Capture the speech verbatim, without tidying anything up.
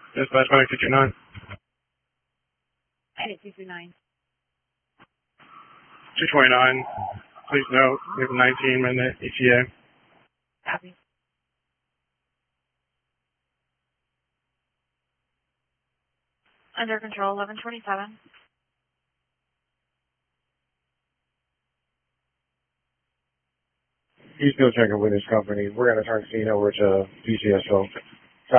Dispatch five two two nine. eight two two nine. two twenty-nine. Please note, we have a nineteen minute E T A. Copy. Under control, eleven twenty-seven. He's still checking with his company. We're going to turn the scene over to P C S O.